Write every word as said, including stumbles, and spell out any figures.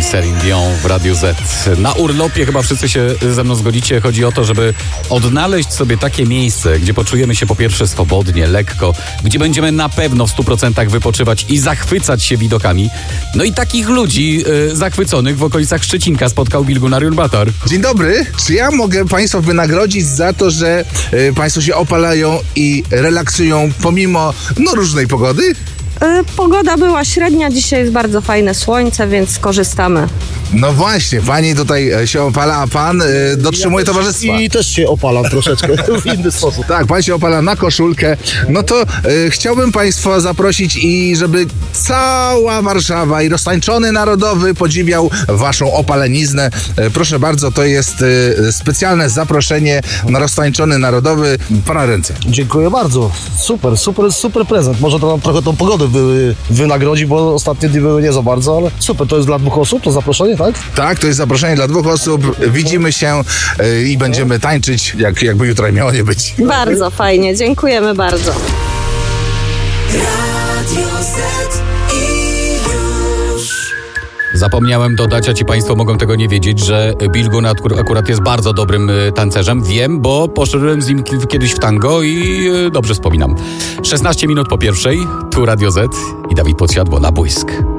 Celine Dion w Radiu Z. Na urlopie chyba wszyscy się ze mną zgodzicie. Chodzi o to, żeby odnaleźć sobie takie miejsce, gdzie poczujemy się po pierwsze swobodnie, lekko, gdzie będziemy na pewno w stu procentach wypoczywać i zachwycać się widokami. No i takich ludzi y, zachwyconych w okolicach Szczecinka spotkał Bilgunarium Batar. Dzień dobry. Czy ja mogę Państwa wynagrodzić za to, że y, Państwo się opalają i relaksują pomimo no, różnej pogody? Pogoda była średnia, dzisiaj jest bardzo fajne słońce, więc skorzystamy. No właśnie, pani tutaj się opala, a pan y, dotrzymuje ja towarzystwa. I też się opalam troszeczkę w inny sposób. Tak, pan się opala na koszulkę. No to y, chciałbym Państwa zaprosić i żeby cała Warszawa i roztańczony narodowy podziwiał Waszą opaleniznę. Y, proszę bardzo, to jest y, specjalne zaproszenie na roztańczony narodowy. Pana ręce. Dziękuję bardzo. Super, super, super prezent. Może to nam trochę tą pogodę wy, wynagrodzi, bo ostatnie dni były nie za bardzo, ale super. To jest dla dwóch osób, to zaproszenie, tak? Tak, to jest zaproszenie dla dwóch osób. Widzimy się y, i będziemy tańczyć, jak, jakby jutro miało nie być. Bardzo fajnie, dziękujemy bardzo. Zapomniałem dodać, a ci Państwo mogą tego nie wiedzieć, że Bilgun akurat jest bardzo dobrym tancerzem. Wiem, bo poszedłem z nim kiedyś w tango i dobrze wspominam. szesnaście minut po pierwszej, tu Radio Z i Dawid Podsiadło na błysk.